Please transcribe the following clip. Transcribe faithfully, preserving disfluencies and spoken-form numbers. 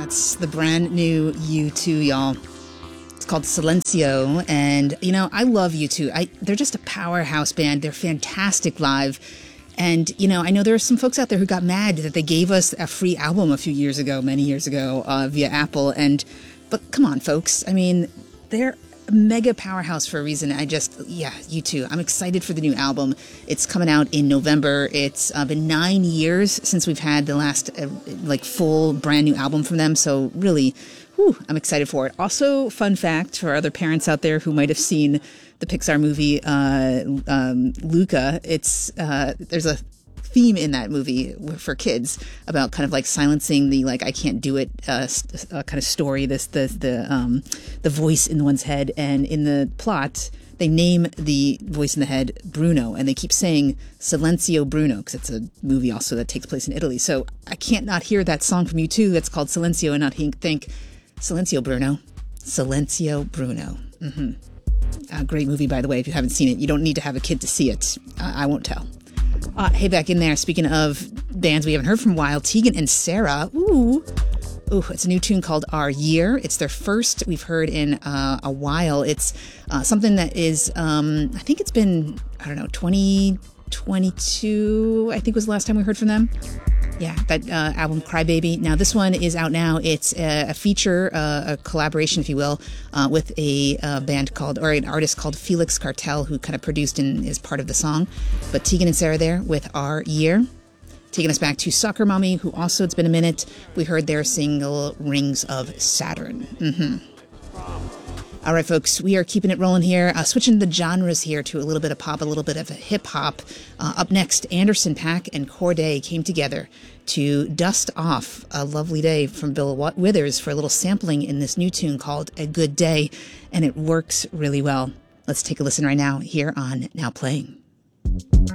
That's the brand new U two, y'all. It's called Silencio, and you know, I love U two. I they're just a powerhouse band. They're fantastic live. And, you know, I know there are some folks out there who got mad that they gave us a free album a few years ago, many years ago, uh, via Apple. And, but come on, folks. I mean, they're a mega powerhouse for a reason. I just, yeah, U two. I'm excited for the new album. It's coming out in November. It's uh, been nine years since we've had the last, uh, like, full brand new album from them. So really, whew, I'm excited for it. Also, fun fact for other parents out there who might have seen the Pixar movie uh, um, Luca, it's uh, there's a theme in that movie for kids about kind of like silencing the like I can't do it uh, uh, kind of story. This the the um, the voice in one's head, and in the plot they name the voice in the head Bruno, and they keep saying Silencio Bruno because it's a movie also that takes place in Italy. So I can't not hear that song from U two that's called Silencio and not think Silencio Bruno, Silencio Bruno. Mm-hmm. A great movie, by the way, if you haven't seen it. You don't need to have a kid to see it. Uh, I won't tell. Uh, hey, back in there, speaking of bands we haven't heard from a while, Tegan and Sara. Ooh. Ooh, it's a new tune called Our Year. It's their first we've heard in uh, a while. It's uh, something that is, um, I think it's been, I don't know, twenty twenty-two, I think was the last time we heard from them. Yeah, that uh, album Crybaby. Now, this one is out now. It's a, a feature, uh, a collaboration, if you will, uh, with a uh, band called, or an artist called Felix Cartel, who kind of produced and is part of the song. But Tegan and Sara there with Our Year. Taking us back to Soccer Mommy, who also, it's been a minute, we heard their single Rings of Saturn. Mm-hmm. All right, folks, we are keeping it rolling here. Uh, switching the genres here to a little bit of pop, a little bit of hip-hop. Uh, up next, Anderson .Paak and Cordae came together to dust off A Lovely Day from Bill Withers for a little sampling in this new tune called A Good Day, and it works really well. Let's take a listen right now here on Now Playing.